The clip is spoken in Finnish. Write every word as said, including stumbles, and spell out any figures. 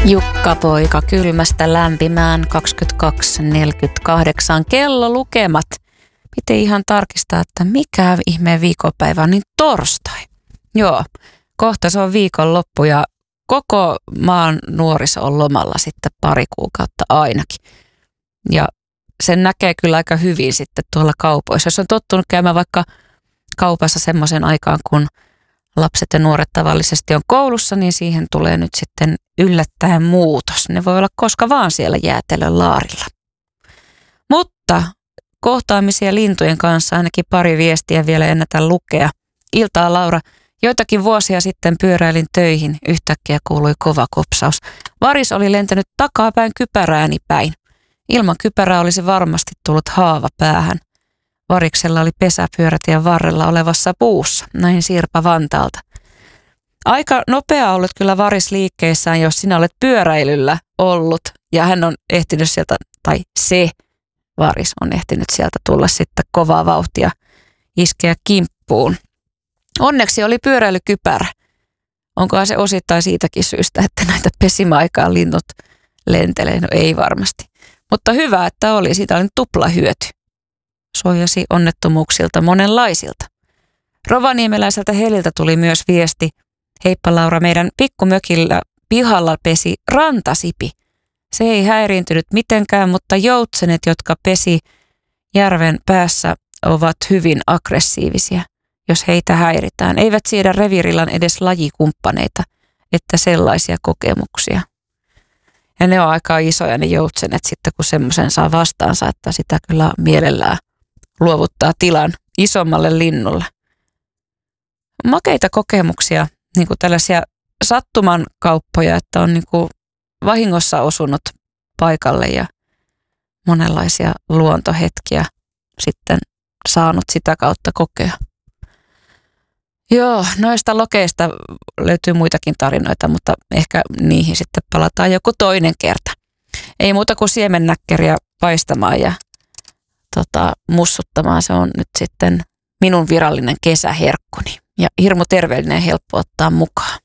Jukka poika kylmästä lämpimään kaksikymmentäkaksi neljäkymmentäkahdeksan kello lukemat. Piti ihan tarkistaa, että mikä ihmeen viikonpäivä on, niin torstai. Joo, kohta se on viikonloppu ja koko maan nuoriso on lomalla sitten pari kuukautta ainakin. Ja sen näkee kyllä aika hyvin sitten tuolla kaupoissa. Jos on tottunut käymään vaikka kaupassa semmoisen aikaan, kun lapset ja nuoret tavallisesti on koulussa, niin siihen tulee nyt sitten yllättäen muutos. Ne voi olla koska vaan siellä jäätelön laarilla. Mutta kohtaamisia lintujen kanssa ainakin pari viestiä vielä ennätä lukea. Iltaa Laura, joitakin vuosia sitten pyöräilin töihin. Yhtäkkiä kuului kova kopsaus. Varis oli lentänyt takapäin kypärääni päin. Ilman kypärää olisi varmasti tullut haava päähän. Variksella oli pesä pyörätien varrella olevassa puussa, näin Sirpa Vantaalta. Aika nopea ollut kyllä varis liikkeessään, jos sinä olet pyöräilyllä ollut ja hän on ehtinyt sieltä, tai se varis on ehtinyt sieltä tulla sitten kovaa vauhtia iskeä kimppuun. Onneksi oli pyöräilykypärä. Onkohan se osittain siitäkin syystä, että näitä pesimäaikaan linnut lentelee? No ei varmasti. Mutta hyvä, että oli. Siitä oli tupla hyöty. Suojasi onnettomuuksilta monenlaisilta. Rovaniemeläiseltä Heliltä tuli myös viesti. Heippa Laura, meidän pikkumökillä pihalla pesi rantasipi. Se ei häiriintynyt mitenkään, mutta joutsenet, jotka pesi järven päässä, ovat hyvin aggressiivisia. Jos heitä häiritään, eivät siedä reviirillaan edes lajikumppaneita, että sellaisia kokemuksia. Ja ne on aika isoja ne joutsenet sitten, kun semmoisen saa vastaansa, että sitä kyllä mielellään luovuttaa tilan isommalle linnulle. Makeita kokemuksia, niin kuin tällaisia sattuman kauppoja, että on niin kuin vahingossa osunut paikalle ja monenlaisia luontohetkiä sitten saanut sitä kautta kokea. Joo, noista lokeista löytyy muitakin tarinoita, mutta ehkä niihin sitten palataan joku toinen kerta. Ei muuta kuin siemennäkkäriä paistamaan ja tota, mussuttamaan. Se on nyt sitten minun virallinen kesäherkkuni ja hirmu terveellinen ja helppo ottaa mukaan.